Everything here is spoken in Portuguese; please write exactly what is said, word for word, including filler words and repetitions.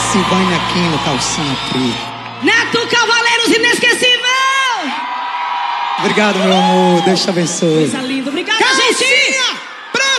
Silvânia Aquino, calcinha preta. Neto Cavaleiros Inesquecível! Obrigado, meu amor. Deus te abençoe. Coisa linda. Obrigado, gente!